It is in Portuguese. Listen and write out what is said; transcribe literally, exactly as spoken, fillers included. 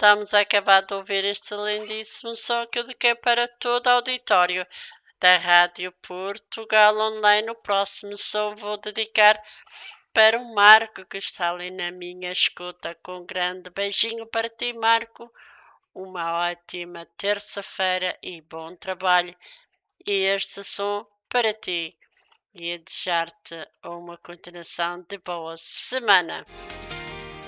estamos a acabar de ouvir este lindíssimo som que eu dediquei para todo o auditório da Rádio Portugal Online. O próximo som vou dedicar para o Marco, que está ali na minha escuta. Com um grande beijinho para ti, Marco. Uma ótima terça-feira e bom trabalho. E este som para ti. E a desejar-te uma continuação de boa semana.